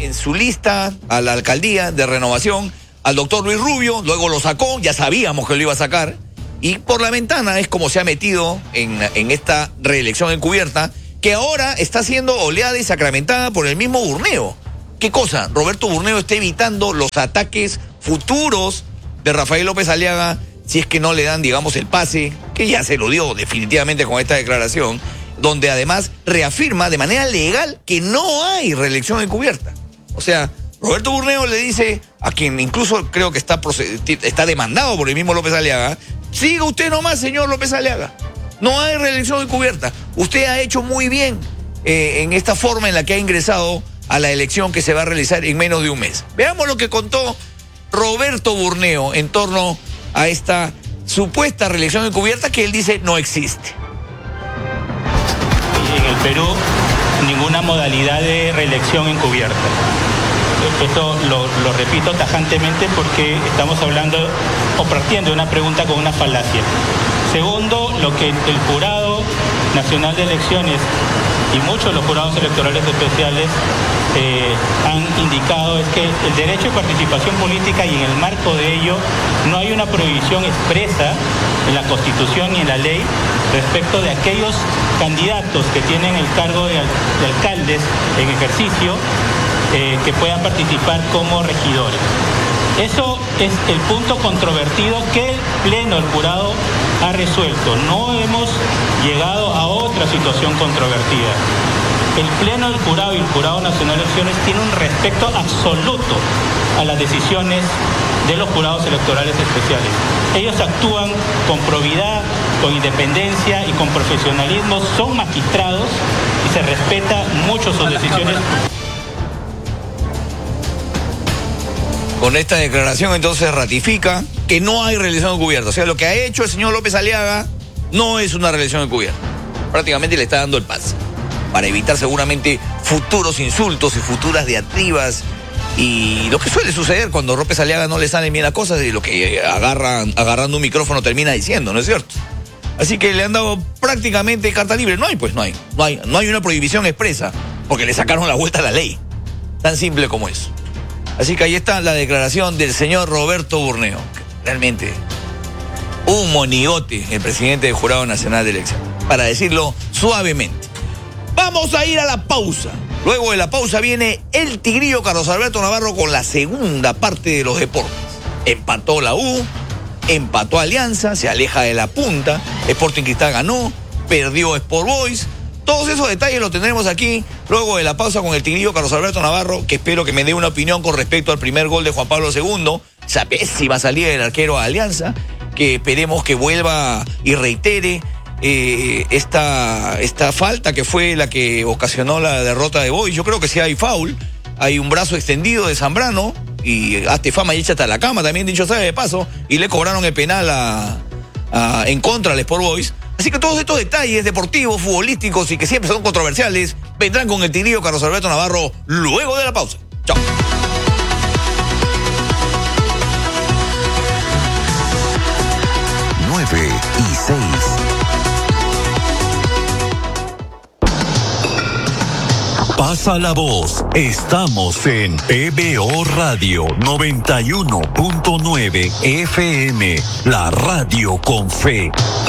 en su lista a la alcaldía de Renovación al doctor Luis Rubio, luego lo sacó, ya sabíamos que lo iba a sacar, y por la ventana es como se ha metido en esta reelección encubierta, que ahora está siendo oleada y sacramentada por el mismo Burneo. ¿Qué cosa? Roberto Burneo está evitando los ataques futuros de Rafael López Aliaga si es que no le dan, digamos, el pase, que ya se lo dio definitivamente con esta declaración, donde además reafirma de manera legal que no hay reelección encubierta. O sea, Roberto Burneo le dice a quien incluso creo que está demandado por el mismo López Aliaga: siga usted nomás, señor López Aliaga. No hay reelección encubierta. Usted ha hecho muy bien en esta forma en la que ha ingresado a la elección que se va a realizar en menos de un mes. Veamos lo que contó Roberto Burneo en torno a esta supuesta reelección encubierta que él dice no existe. En el Perú, ninguna modalidad de reelección encubierta. Esto lo repito tajantemente porque estamos hablando o partiendo de una pregunta con una falacia. Segundo, lo que el Jurado Nacional de Elecciones y muchos de los jurados electorales especiales han indicado es que el derecho de participación política, y en el marco de ello no hay una prohibición expresa en la Constitución ni en la ley respecto de aquellos candidatos que tienen el cargo de alcaldes en ejercicio que puedan participar como regidores. Eso es el punto controvertido que el Pleno, el jurado, ha resuelto. No hemos llegado a otra situación controvertida. El Pleno del Jurado y el Jurado Nacional de Elecciones tienen un respeto absoluto a las decisiones de los jurados electorales especiales. Ellos actúan con probidad, con independencia y con profesionalismo, son magistrados y se respeta mucho sus decisiones. Con esta declaración entonces ratifica que no hay reelección encubierta. O sea, lo que ha hecho el señor López Aliaga no es una reelección encubierta. Prácticamente le está dando el pase para evitar seguramente futuros insultos y futuras diatribas y lo que suele suceder cuando López Aliaga no le salen bien las cosas y lo que agarrando un micrófono termina diciendo, ¿no es cierto? Así que le han dado prácticamente carta libre. No hay una prohibición expresa porque le sacaron la vuelta a la ley. Tan simple como eso. Así que ahí está la declaración del señor Roberto Burneo. Realmente un monigote el presidente del Jurado Nacional de Elecciones, para decirlo suavemente. Vamos a ir a la pausa. Luego de la pausa viene el tigrillo Carlos Alberto Navarro con la segunda parte de los deportes. Empató la U, empató Alianza, se aleja de la punta, Sporting Cristal ganó, perdió Sport Boys. Todos esos detalles los tendremos aquí luego de la pausa con el tigrillo Carlos Alberto Navarro, que espero que me dé una opinión con respecto al primer gol de Juan Pablo II, esa pésima salida del arquero a Alianza, que esperemos que vuelva y reitere esta falta que fue la que ocasionó la derrota de Boys. Yo creo que sí hay foul, hay un brazo extendido de Zambrano, y hazte fama y échate a la cama, también dicho sea de paso, y le cobraron el penal en contra al Sport Boys. Así que todos estos detalles deportivos, futbolísticos y que siempre son controversiales vendrán con el tigrillo Carlos Alberto Navarro luego de la pausa. Chao. Nueve y 6. Pasa la voz. Estamos en PBO Radio 91.9 FM, la radio con fe.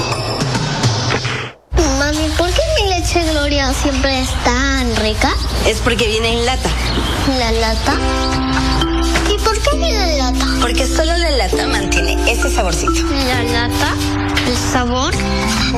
Mami, ¿por qué mi leche Gloria siempre es tan rica? Es porque viene en lata. ¿La lata? ¿Y por qué viene en lata? Porque solo la lata mantiene ese saborcito. ¿La lata? ¿El sabor?